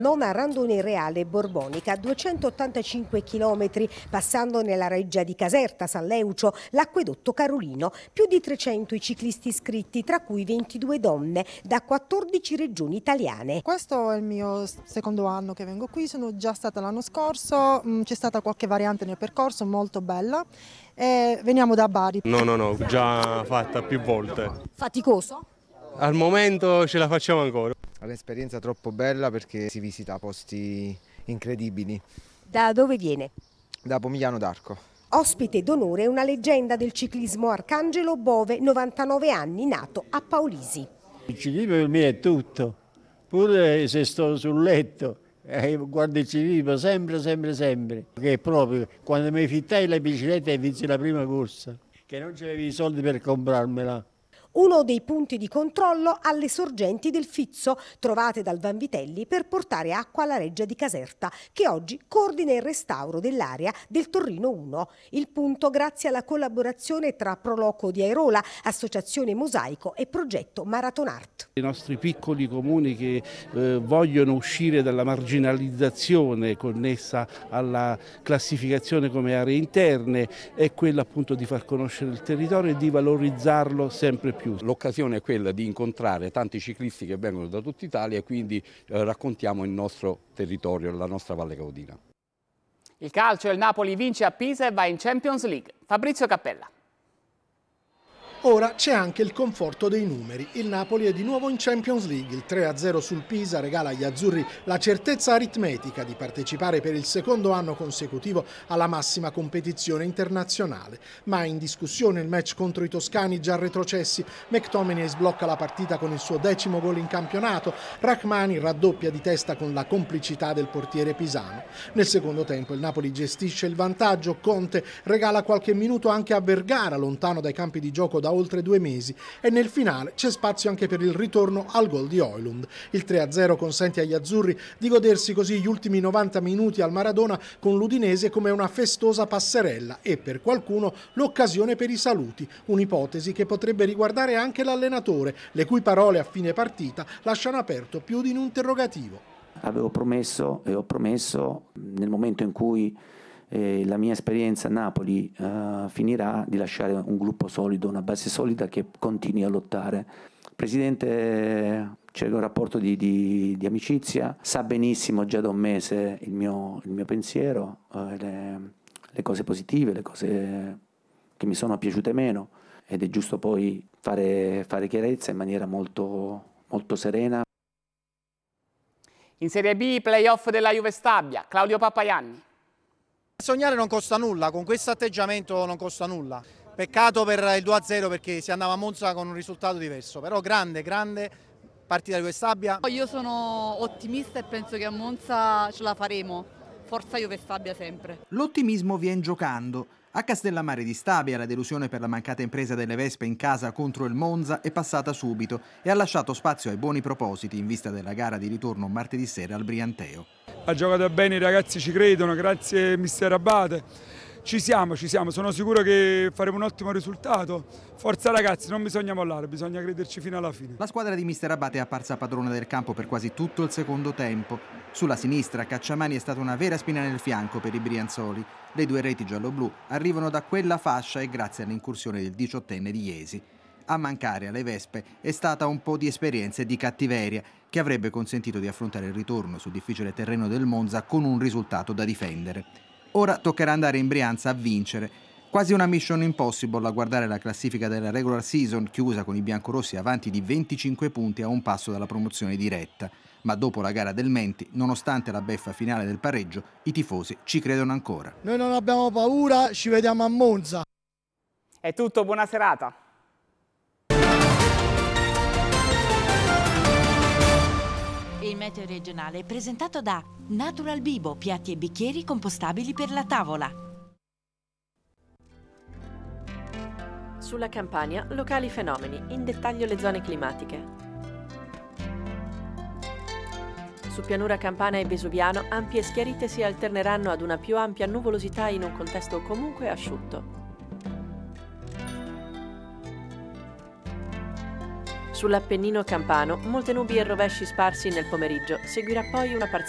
Nona Randone Reale Borbonica, 285 km, passando nella reggia di Caserta, San Leucio, l'acquedotto Carolino. Più di 300 i ciclisti iscritti, tra cui 22 donne, da 14 regioni italiane. Questo è il mio secondo anno che vengo qui, sono già stata l'anno scorso, c'è stata qualche variante nel percorso, molto bella. E veniamo da Bari. No, già fatta più volte. Faticoso? Al momento ce la facciamo ancora. È un'esperienza troppo bella perché si visita posti incredibili. Da dove viene? Da Pomigliano d'Arco. Ospite d'onore una leggenda del ciclismo, Arcangelo Bove, 99 anni, nato a Paolisi. Il ciclismo per me è tutto, pure se sto sul letto, guardo il ciclismo sempre, che proprio quando mi fittai la bicicletta e vinsi la prima corsa, che non c'avevi i soldi per comprarmela. Uno dei punti di controllo alle sorgenti del Fizzo, trovate dal Vanvitelli per portare acqua alla reggia di Caserta, che oggi coordina il restauro dell'area del Torrino 1. Il punto grazie alla collaborazione tra Proloco di Airola, Associazione Mosaico e Progetto Marathon Art. I nostri piccoli comuni che vogliono uscire dalla marginalizzazione connessa alla classificazione come aree interne è quella appunto di far conoscere il territorio e di valorizzarlo sempre più. L'occasione è quella di incontrare tanti ciclisti che vengono da tutta Italia e quindi raccontiamo il nostro territorio, la nostra Valle Caudina. Il calcio, il Napoli vince a Pisa e va in Champions League. Fabrizio Cappella. Ora c'è anche il conforto dei numeri. Il Napoli è di nuovo in Champions League. Il 3-0 sul Pisa regala agli azzurri la certezza aritmetica di partecipare per il secondo anno consecutivo alla massima competizione internazionale. Ma è in discussione il match contro i toscani già retrocessi. McTominay sblocca la partita con il suo 10° gol in campionato. Rachmani raddoppia di testa con la complicità del portiere pisano. Nel secondo tempo il Napoli gestisce il vantaggio. Conte regala qualche minuto anche a Vergara, lontano dai campi di gioco da oltre 2 mesi, e nel finale c'è spazio anche per il ritorno al gol di Højlund. Il 3-0 consente agli azzurri di godersi così gli ultimi 90 minuti al Maradona con l'Udinese come una festosa passerella e per qualcuno l'occasione per i saluti, un'ipotesi che potrebbe riguardare anche l'allenatore, le cui parole a fine partita lasciano aperto più di un interrogativo. Avevo promesso e ho promesso nel momento in cui la mia esperienza a Napoli finirà di lasciare un gruppo solido, una base solida che continui a lottare. Il Presidente c'è un rapporto di amicizia, sa benissimo già da un mese il mio pensiero, le cose positive, le cose che mi sono piaciute meno, ed è giusto poi fare chiarezza in maniera molto, molto serena. In Serie B, play-off della Juve Stabia, Claudio Pappaianni. Sognare non costa nulla, con questo atteggiamento non costa nulla. Peccato per il 2-0 perché si andava a Monza con un risultato diverso, però grande partita di Stabia. Io sono ottimista e penso che a Monza ce la faremo, forza Juve Stabia sempre. L'ottimismo viene giocando. A Castellammare di Stabia la delusione per la mancata impresa delle Vespe in casa contro il Monza è passata subito e ha lasciato spazio ai buoni propositi in vista della gara di ritorno martedì sera al Brianteo. Ha giocato bene, i ragazzi ci credono, grazie mister Abate. Ci siamo, sono sicuro che faremo un ottimo risultato. Forza ragazzi, non bisogna mollare, bisogna crederci fino alla fine. La squadra di mister Abate è apparsa padrona del campo per quasi tutto il secondo tempo. Sulla sinistra Cacciamani è stata una vera spina nel fianco per i brianzoli. Le 2 reti giallo-blu arrivano da quella fascia e grazie all'incursione del 18enne di Iesi. A mancare alle Vespe è stata un po' di esperienza e di cattiveria che avrebbe consentito di affrontare il ritorno sul difficile terreno del Monza con un risultato da difendere. Ora toccherà andare in Brianza a vincere. Quasi una mission impossible a guardare la classifica della regular season, chiusa con i biancorossi avanti di 25 punti a un passo dalla promozione diretta. Ma dopo la gara del Menti, nonostante la beffa finale del pareggio, i tifosi ci credono ancora. Noi non abbiamo paura, ci vediamo a Monza. È tutto, buona serata. Il meteo regionale è presentato da Natural Bibo, piatti e bicchieri compostabili per la tavola. Sulla Campania, locali fenomeni, in dettaglio le zone climatiche. Su pianura campana e vesuviano, ampie schiarite si alterneranno ad una più ampia nuvolosità in un contesto comunque asciutto. Sull'Appennino campano, molte nubi e rovesci sparsi nel pomeriggio, seguirà poi una parziale